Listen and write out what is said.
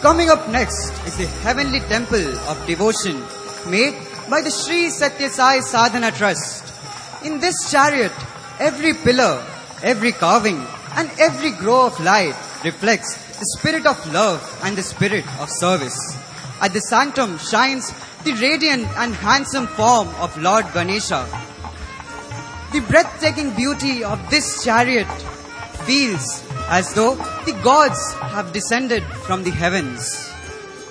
Coming up next is the heavenly temple of devotion made by the Sri Satya Sai Sadhana Trust. In this chariot, every pillar, every carving and every glow of light reflects the spirit of love and the spirit of service. At the sanctum shines the radiant and handsome form of Lord Ganesha. The breathtaking beauty of this chariot feels as though the gods have descended from the heavens.